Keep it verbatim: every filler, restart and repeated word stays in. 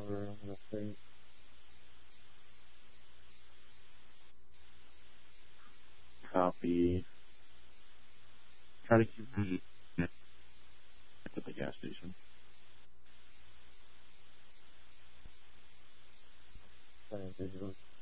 or let's say copy. Try to keep it at the gas station. Try to